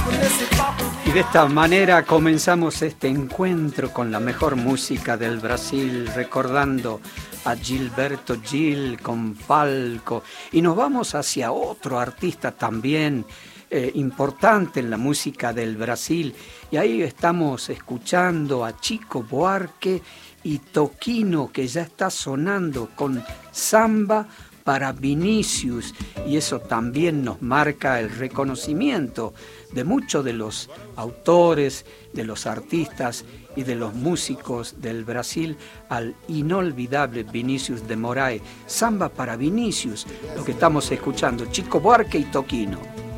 Y de esta manera comenzamos este encuentro con la mejor música del Brasil, recordando a Gilberto Gil con Falco. Y nos vamos hacia otro artista también importante en la música del Brasil. Y ahí estamos escuchando a Chico Buarque y Toquinho, que ya está sonando con Samba para Vinícius, y eso también nos marca el reconocimiento de muchos de los autores, de los artistas y de los músicos del Brasil al inolvidable Vinícius de Moraes. Samba para Vinícius, lo que estamos escuchando, Chico Buarque y Toquinho.